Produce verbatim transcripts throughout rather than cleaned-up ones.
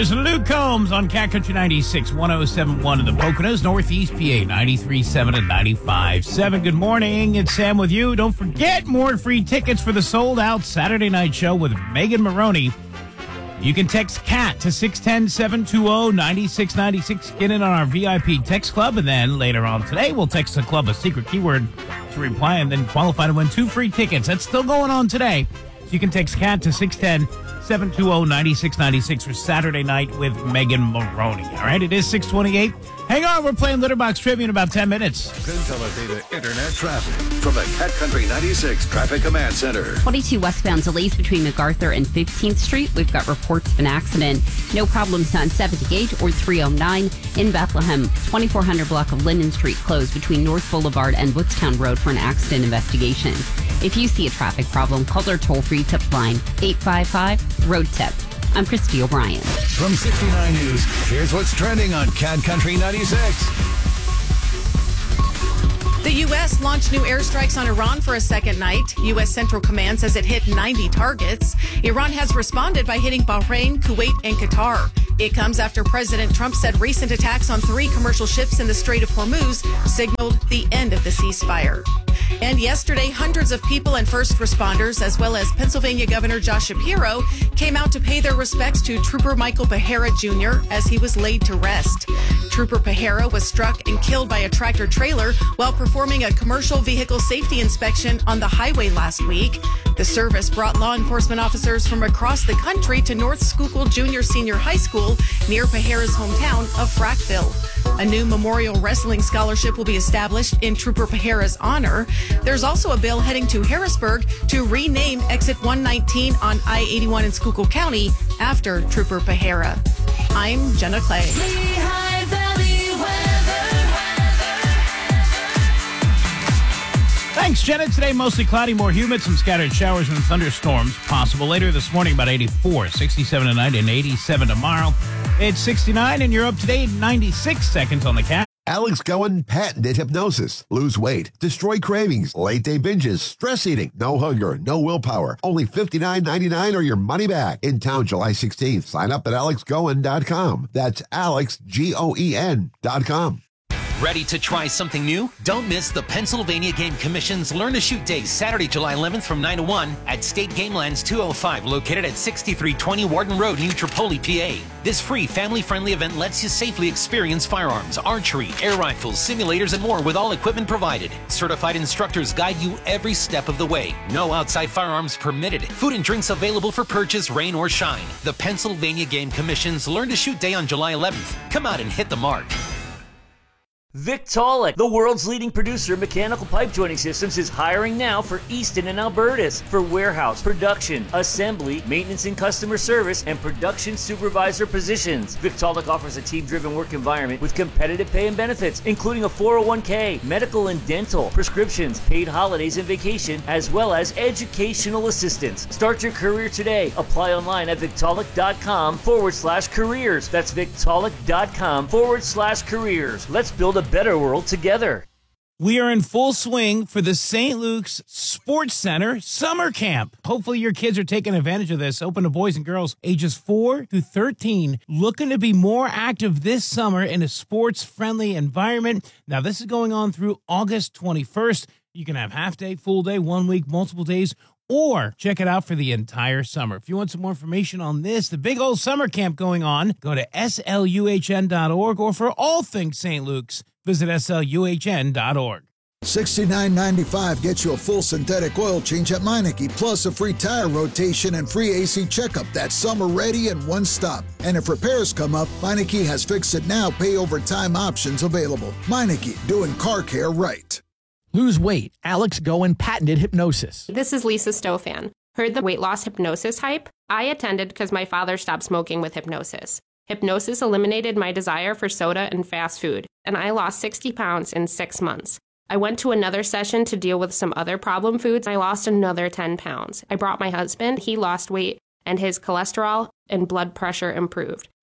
There's Luke Combs on Cat Country ninety-six, one oh seven point one in the Poconos, Northeast P A, ninety-three point seven and ninety-five point seven. Good morning. It's Sam with you. Don't forget, more free tickets for the sold-out Saturday night show with Megan Maroney. You can text CAT to six one zero, seven two zero, nine six nine six. Get in on our V I P text club, and then later on today, we'll text the club a secret keyword to reply and then qualify to win two free tickets. That's still going on today. So you can text CAT to six one zero, seven two zero, nine six nine six for Saturday night with Megan Maroney. All right, it is six twenty-eight. Hang on, we're playing Litterbox Trivia in about ten minutes. Pintelabita Internet traffic from the Cat Country ninety-six Traffic Command Center. twenty-two westbound delays between MacArthur and fifteenth Street. We've got reports of an accident. No problems on seventy-eight or three oh nine in Bethlehem. twenty-four hundred block of Linden Street closed between North Boulevard and Woodstown Road for an accident investigation. If you see a traffic problem, call our toll-free tip line, eight five five, road tip. I'm Christy O'Brien. From sixty-nine News, here's what's trending on Cat Country ninety-six. The U S launched new airstrikes on Iran for a second night. U S Central Command says it hit ninety targets. Iran has responded by hitting Bahrain, Kuwait, and Qatar. It comes after President Trump said recent attacks on three commercial ships in the Strait of Hormuz signaled the end of the ceasefire. And yesterday, hundreds of people and first responders, as well as Pennsylvania Governor Josh Shapiro, came out to pay their respects to Trooper Michael Pajera Junior as he was laid to rest. Trooper Pajera was struck and killed by a tractor trailer while performing a commercial vehicle safety inspection on the highway last week. The service brought law enforcement officers from across the country to North Schuylkill Junior Senior High School near Pajera's hometown of Frackville. A new memorial wrestling scholarship will be established in Trooper Pajera's honor. There's also a bill heading to Harrisburg to rename Exit one nineteen on I eighty-one in Schuylkill County after Trooper Pajera. I'm Jenna Clay. Lehigh Valley weather. Thanks, Jenna. Today, mostly cloudy, more humid, some scattered showers and thunderstorms possible. Later this morning, about eighty-four, sixty-seven tonight, and eighty-seven tomorrow. It's sixty-nine, and you're up to date ninety-six seconds on the cat. Alex Goen patented hypnosis. Lose weight, destroy cravings, late day binges, stress eating, no hunger, no willpower. Only fifty-nine ninety-nine or your money back. In town July sixteenth. Sign up at alex goen dot com. That's Alex, G O E N dot com. Ready to try something new? Don't miss the Pennsylvania Game Commission's Learn to Shoot Day, Saturday, July eleventh from nine to one at State Gamelands two oh five, located at sixty-three twenty Warden Road, New Tripoli, P A. This free, family-friendly event lets you safely experience firearms, archery, air rifles, simulators, and more with all equipment provided. Certified instructors guide you every step of the way. No outside firearms permitted. Food and drinks available for purchase, rain or shine. The Pennsylvania Game Commission's Learn to Shoot Day on July eleventh. Come out and hit the mark. Victaulic, the world's leading producer of mechanical pipe joining systems, is hiring now for Easton and Albertus for warehouse, production, assembly, maintenance and customer service, and production supervisor positions. Victaulic offers a team-driven work environment with competitive pay and benefits, including a four oh one k, medical and dental, prescriptions, paid holidays and vacation, as well as educational assistance. Start your career today. Apply online at victaulic.com forward slash careers. That's victaulic.com forward slash careers. Let's build a better world together. We are in full swing for the Saint Luke's Sports Center Summer Camp. Hopefully your kids are taking advantage of this. Open to boys and girls ages four through thirteen, looking to be more active this summer in a sports-friendly environment. Now, this is going on through August twenty-first. You can have half day, full day, one week, multiple days, or check it out for the entire summer. If you want some more information on this, the big old summer camp going on, go to S L U H N dot org, or for all things Saint Luke's, visit S L U H N dot org. sixty-nine ninety-five gets you a full synthetic oil change at Meineke, plus a free tire rotation and free A C checkup. That's summer ready in one stop. And if repairs come up, Meineke has Fix It Now pay over time options available. Meineke, doing car care right. Lose weight. Alex Goen patented hypnosis. This is Lisa Stofan. Heard the weight loss hypnosis hype? I attended because my father stopped smoking with hypnosis. Hypnosis eliminated my desire for soda and fast food, and I lost sixty pounds in six months. I went to another session to deal with some other problem foods. I lost another ten pounds. I brought my husband. He lost weight, and his cholesterol and blood pressure improved.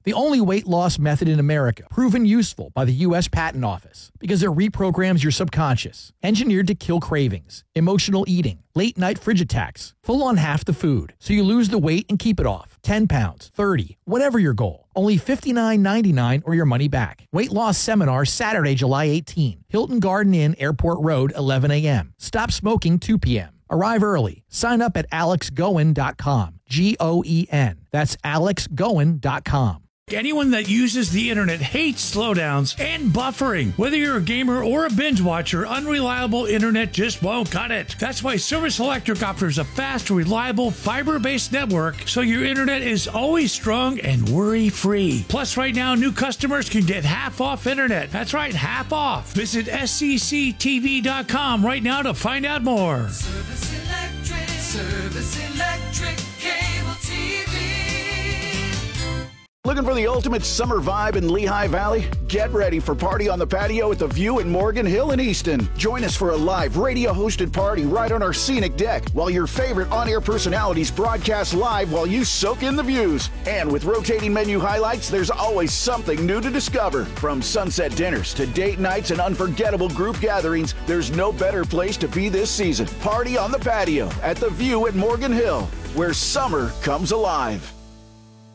The only weight loss method in America, proven useful by the U S Patent Office because it reprograms your subconscious, engineered to kill cravings, emotional eating, late night fridge attacks, full on half the food, so you lose the weight and keep it off. ten pounds, thirty, whatever your goal. Only fifty-nine ninety-nine or your money back. Weight loss seminar Saturday, July eighteenth. Hilton Garden Inn, Airport Road, eleven a.m. Stop smoking, two p.m. Arrive early. Sign up at alex goen dot com. G O E N. That's alex goen dot com. Anyone that uses the internet hates slowdowns and buffering. Whether you're a gamer or a binge watcher, unreliable internet just won't cut it. That's why Service Electric offers a fast, reliable, fiber-based network so your internet is always strong and worry-free. Plus, right now, new customers can get half off internet. That's right, half off. Visit S C C T V dot com right now to find out more. Service Electric, Service Electric, cable T V. Looking for the ultimate summer vibe in Lehigh Valley? Get ready for Party on the Patio at the View in Morgan Hill in Easton. Join us for a live radio-hosted party right on our scenic deck while your favorite on-air personalities broadcast live while you soak in the views. And with rotating menu highlights, there's always something new to discover. From sunset dinners to date nights and unforgettable group gatherings, there's no better place to be this season. Party on the Patio at the View in Morgan Hill, where summer comes alive.